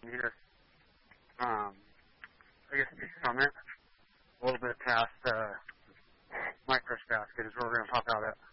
here. I guess this comment a little bit past micro basket is where we're going to talk about it.